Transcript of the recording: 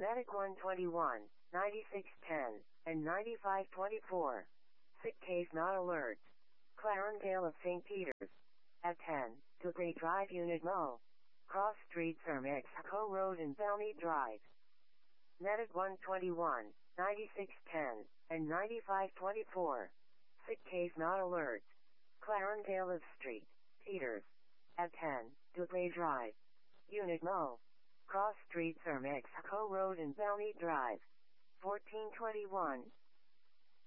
Medic 121, 9610, and 9524. Sick case not alert. Clarendale of St. Peter's. At 10, Dupree Drive Unit Mo. Cross Street Sir Mexico Road and Belmead Drive. Medic 121, 9610, and 9524. Sick case not alert. Clarendale of Street, Peters. At 10, Dupree Drive. Unit Mo. Cross Street Sir Mexico Road and Belmead Drive. 1421,